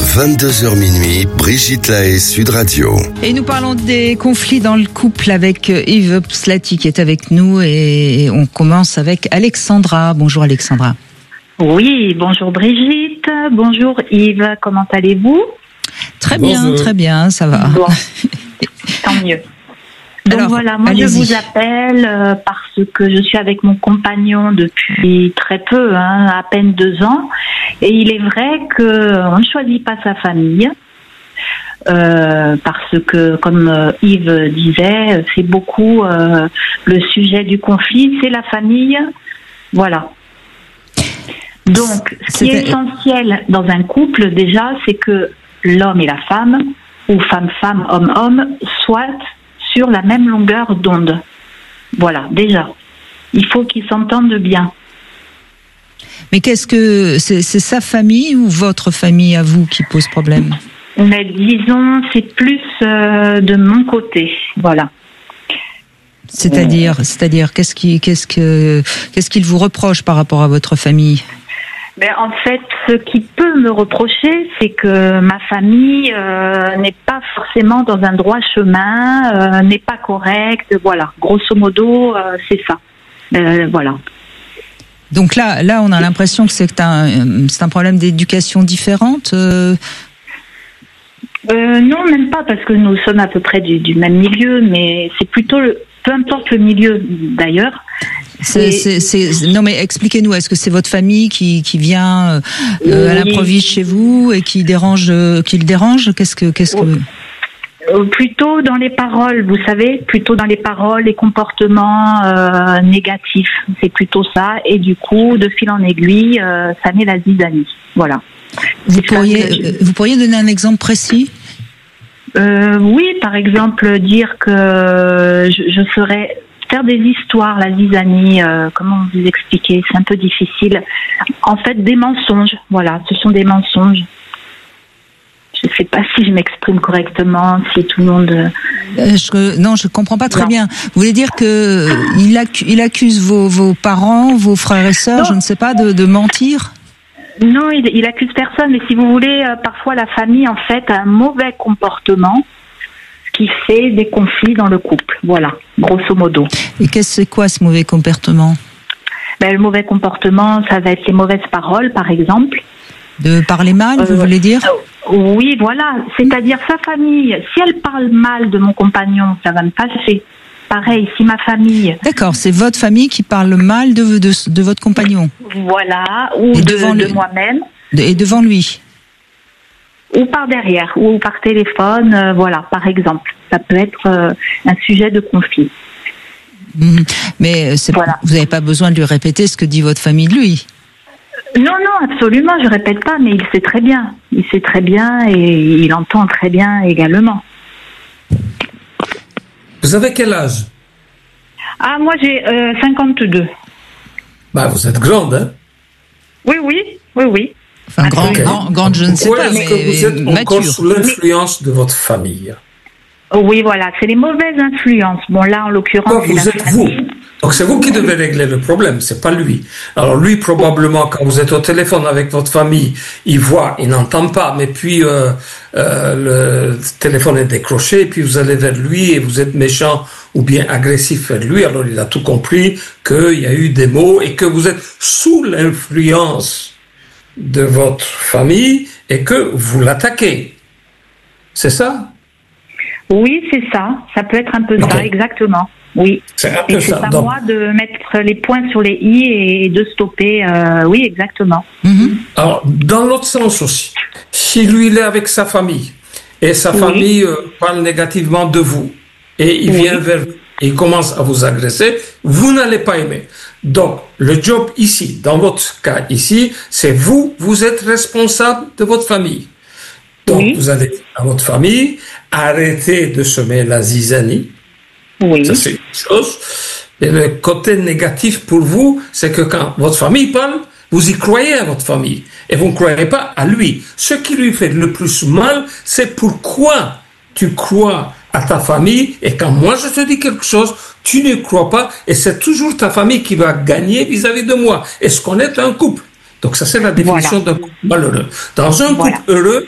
22h minuit, Brigitte Lahaie, Sud Radio. Et nous parlons des conflits dans le couple avec Yves Pslati qui est avec nous et on commence avec Alexandra. Bonjour Alexandra. Oui, bonjour Brigitte, bonjour Yves, comment allez-vous ? Très bien, ça va. Bon, tant mieux. Donc alors, voilà, moi allez-y. je vous appelle parce que je suis avec mon compagnon depuis très peu, à peine 2 ans, et il est vrai qu'on ne choisit pas sa famille, parce que comme Yves disait, c'est beaucoup le sujet du conflit, c'est la famille, voilà. Donc, ce qui est essentiel dans un couple déjà, c'est que l'homme et la femme, ou femme-femme, homme-homme, soient sur la même longueur d'onde. Voilà, déjà. Il faut qu'ils s'entendent bien. Mais qu'est-ce que c'est sa famille ou votre famille à vous qui pose problème ? Mais disons, c'est plus de mon côté. Voilà. C'est-à-dire, qu'est-ce qu'il vous reproche par rapport à votre famille ? Mais en fait, ce qui peut me reprocher, c'est que ma famille n'est pas forcément dans un droit chemin, n'est pas correcte. Voilà, grosso modo, c'est ça. Voilà. Donc là, on a l'impression que c'est un problème d'éducation différente. Non, même pas, parce que nous sommes à peu près du même milieu, mais c'est plutôt peu importe le milieu d'ailleurs. Non mais expliquez-nous, est-ce que c'est votre famille qui vient à l'improviste chez vous et qui le dérange ? Qu'est-ce que Plutôt dans les paroles, vous savez, plutôt dans les paroles, les comportements négatifs, c'est plutôt ça. Et du coup, de fil en aiguille, ça met la zizanie. Voilà. Vous pourriez donner un exemple précis ? Oui, par exemple, dire que je ferais faire des histoires, la zizanie, comment vous expliquer, c'est un peu difficile. En fait, des mensonges, voilà, ce sont des mensonges. Je ne sais pas si je m'exprime correctement, si tout le monde... Non, je comprends pas très bien. Vous voulez dire que il accuse vos parents, vos frères et sœurs, je ne sais pas, de mentir ? Non, il accuse personne, mais si vous voulez, parfois la famille, en fait, a un mauvais comportement, ce qui fait des conflits dans le couple. Voilà, grosso modo. Et c'est quoi ce mauvais comportement ? Le mauvais comportement, ça va être les mauvaises paroles, par exemple. De parler mal, vous voulez dire ? Oui, voilà. C'est-à-dire sa famille, si elle parle mal de mon compagnon, ça va me passer. Pareil, si ma famille... D'accord, c'est votre famille qui parle mal de votre compagnon. Voilà, ou de moi-même. Et devant lui. Ou par derrière, ou par téléphone, voilà, par exemple. Ça peut être un sujet de conflit. Mais voilà. Vous n'avez pas besoin de lui répéter ce que dit votre famille de lui. Non, absolument, je répète pas, mais il sait très bien. Il sait très bien et il entend très bien également. Vous avez quel âge ? Moi j'ai 52. Vous êtes grande, hein ? Oui. Enfin, grande, je ne sais pas, mais vous êtes encore mature. sous l'influence de votre famille. Oui, voilà, c'est les mauvaises influences. Bon, là, en l'occurrence, vous êtes vous. Donc, c'est vous qui devez régler le problème, c'est pas lui. Alors, lui, probablement, quand vous êtes au téléphone avec votre famille, il voit, il n'entend pas, mais puis le téléphone est décroché, et puis vous allez vers lui et vous êtes méchant ou bien agressif vers lui. Alors, il a tout compris qu'il y a eu des mots et que vous êtes sous l'influence de votre famille et que vous l'attaquez. C'est ça ? Oui, c'est ça. Ça peut être un peu ça, exactement. Oui. C'est un peu et c'est ça. à moi de mettre les points sur les i et de stopper. Oui, exactement. Alors, dans l'autre sens aussi, si lui, il est avec sa famille et sa famille parle négativement de vous et il vient vers vous et il commence à vous agresser, vous n'allez pas aimer. Donc, le job ici, dans votre cas ici, c'est vous êtes responsable de votre famille. Donc, vous allez dire à votre famille, arrêtez de semer la zizanie. Oui. Ça, c'est une chose. Et le côté négatif pour vous, c'est que quand votre famille parle, vous y croyez à votre famille. Et vous ne croyez pas à lui. Ce qui lui fait le plus mal, c'est pourquoi tu crois à ta famille. Et quand moi je te dis quelque chose, tu ne crois pas. Et c'est toujours ta famille qui va gagner vis-à-vis de moi. Est-ce qu'on est un couple? Donc ça, c'est la définition d'un couple malheureux. Dans un couple heureux,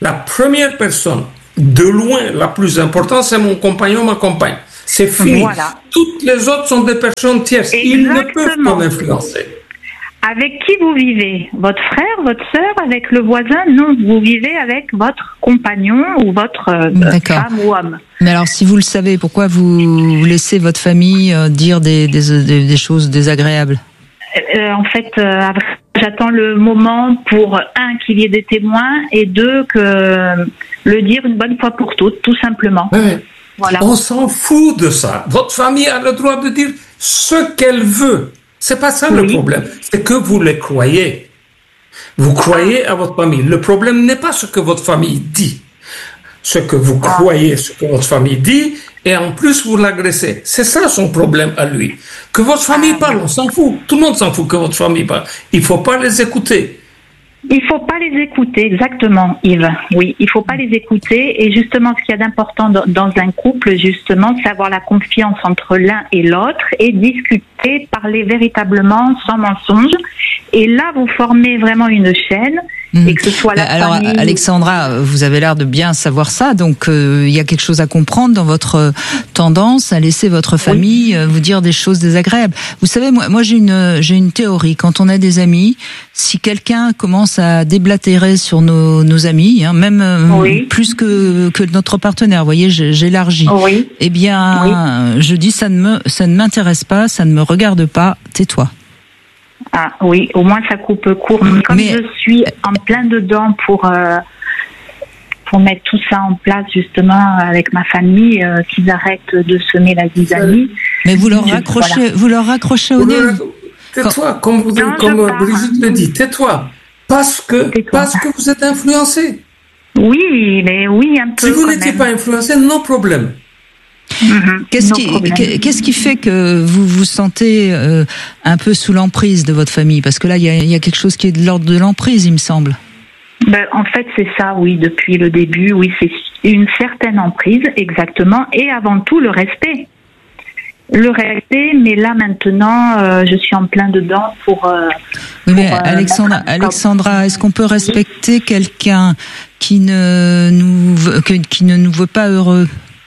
la première personne, de loin, la plus importante, c'est mon compagnon, ma compagne. C'est fini. Voilà. Toutes les autres sont des personnes tierces. Exactement. Ils ne peuvent pas m'influencer. Avec qui vous vivez? Votre frère, votre sœur, avec le voisin? Non, vous vivez avec votre compagnon ou votre femme ou homme. Mais alors, si vous le savez, pourquoi vous laissez votre famille dire des choses désagréables? En fait, j'attends le moment pour, qu'il y ait des témoins, et 2, que le dire une bonne fois pour toutes, tout simplement. Ouais. Voilà. On s'en fout de ça. Votre famille a le droit de dire ce qu'elle veut. C'est pas ça le problème. C'est que vous les croyez. Vous croyez à votre famille. Le problème n'est pas ce que votre famille dit. Ce que vous croyez, ce que votre famille dit, et en plus vous l'agressez. C'est ça son problème à lui. Que votre famille parle, on s'en fout. Tout le monde s'en fout que votre famille parle. Il faut pas les écouter. Il faut pas les écouter, exactement, Yves. Oui, il faut pas les écouter. Et justement, ce qu'il y a d'important dans un couple, justement, c'est avoir la confiance entre l'un et l'autre et discuter, parler véritablement, sans mensonge. Et là, vous formez vraiment une chaîne. Et que ce soit la Alors, famille... Alexandra, vous avez l'air de bien savoir ça, donc il y a quelque chose à comprendre dans votre tendance à laisser votre famille vous dire des choses désagréables. Vous savez, moi j'ai une théorie. Quand on a des amis, si quelqu'un commence à déblatérer sur nos amis, même plus que notre partenaire, vous voyez, j'élargis. Eh bien, je dis ça ne m'intéresse pas, ça ne me regarde pas. Tais-toi. Ah oui, au moins ça coupe court. Comme je suis en plein dedans pour mettre tout ça en place, justement, avec ma famille, qu'ils arrêtent de semer la zizanie. Mais vous leur raccrochez au nez. Tais-toi, comme Brigitte le dit, tais-toi. Parce que vous êtes influencé. Oui, mais oui, un peu. Si vous n'étiez pas influencé, non problème. Qu'est-ce qui fait que vous vous sentez un peu sous l'emprise de votre famille? Parce que là, il y a quelque chose qui est de l'ordre de l'emprise, il me semble. En fait, c'est ça, oui, depuis le début, oui, c'est une certaine emprise, exactement, et avant tout, le respect. Le respect, mais là, maintenant, je suis en plein dedans mais Alexandra, est-ce qu'on peut respecter quelqu'un qui ne nous veut pas heureux?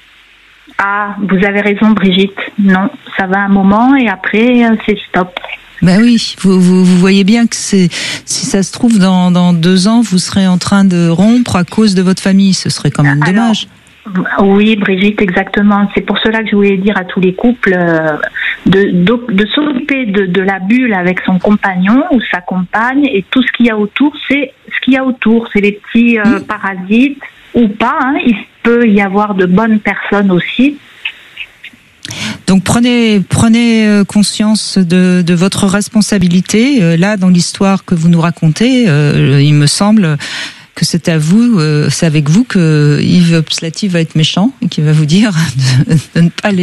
Ah, vous avez raison, Brigitte. Non, ça va un moment et après, c'est stop. Ben oui, vous voyez bien que si ça se trouve, dans 2 ans, vous serez en train de rompre à cause de votre famille. Ce serait quand même dommage. Oui, Brigitte, exactement. C'est pour cela que je voulais dire à tous les couples de s'occuper de la bulle avec son compagnon ou sa compagne, et tout ce qu'il y a autour, c'est ce qu'il y a autour. C'est les petits parasites ou pas. Il peut y avoir de bonnes personnes aussi. Donc prenez conscience de votre responsabilité. Là, dans l'histoire que vous nous racontez, il me semble que c'est avec vous que Yves Pslati va être méchant et qui va vous dire de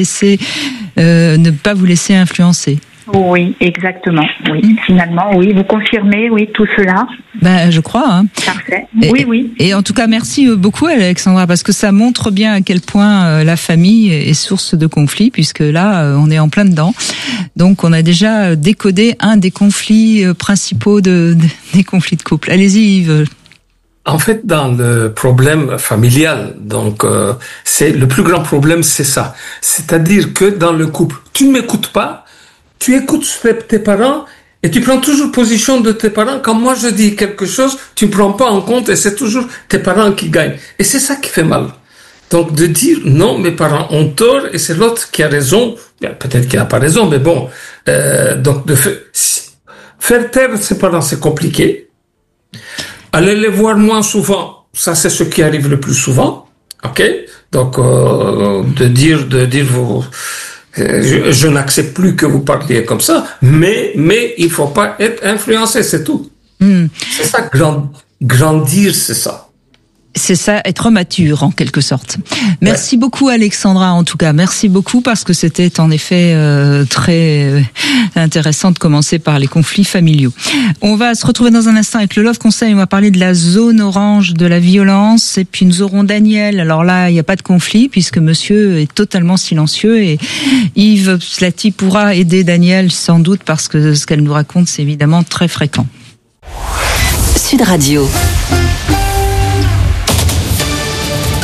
ne pas vous laisser influencer. Oui, exactement. Oui, finalement, oui, vous confirmez, oui, tout cela. Je crois. Parfait. Oui. Et en tout cas, merci beaucoup, Alexandra, parce que ça montre bien à quel point la famille est source de conflits, puisque là, on est en plein dedans. Donc, on a déjà décodé un des conflits principaux des conflits de couple. Allez-y, Yves. En fait, dans le problème familial, donc c'est le plus grand problème, c'est ça. C'est-à-dire que dans le couple, tu ne m'écoutes pas. Tu écoutes tes parents et tu prends toujours position de tes parents. Quand moi je dis quelque chose, tu ne prends pas en compte et c'est toujours tes parents qui gagnent. Et c'est ça qui fait mal. Donc de dire non, mes parents ont tort et c'est l'autre qui a raison. Peut-être qu'il n'a pas raison, mais bon. Donc de faire taire ses parents, c'est compliqué. Aller les voir moins souvent, ça c'est ce qui arrive le plus souvent. Ok. Donc de dire vous. Je n'accepte plus que vous parliez comme ça, mais il faut pas être influencé, c'est tout. C'est ça, grandir, c'est ça. C'est ça, être mature en quelque sorte. Merci beaucoup Alexandra, en tout cas. Merci beaucoup parce que c'était en effet très intéressant de commencer par les conflits familiaux. On va se retrouver dans un instant avec le Love Conseil. On va parler de la zone orange, de la violence, et puis nous aurons Daniel. Alors là, il n'y a pas de conflit puisque monsieur est totalement silencieux et Yves Pslati pourra aider Daniel sans doute parce que ce qu'elle nous raconte, c'est évidemment très fréquent. Sud Radio.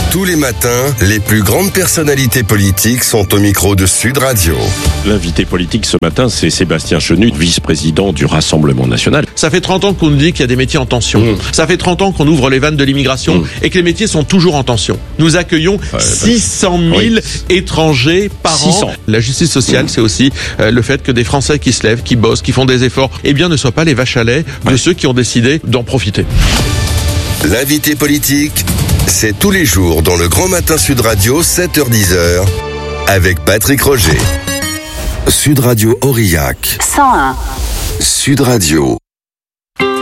Tous les matins, les plus grandes personnalités politiques sont au micro de Sud Radio. L'invité politique ce matin, c'est Sébastien Chenu, vice-président du Rassemblement national. Ça fait 30 ans qu'on nous dit qu'il y a des métiers en tension. Ça fait 30 ans qu'on ouvre les vannes de l'immigration et que les métiers sont toujours en tension. Nous accueillons 600 000 étrangers par 600. an. La justice sociale, c'est aussi le fait que des Français qui se lèvent, qui bossent, qui font des efforts, ne soient pas les vaches à lait de ceux qui ont décidé d'en profiter. L'invité politique, c'est tous les jours dans le Grand Matin Sud Radio, 7h-10h, avec Patrick Roger. Sud Radio Aurillac. 101. Sud Radio.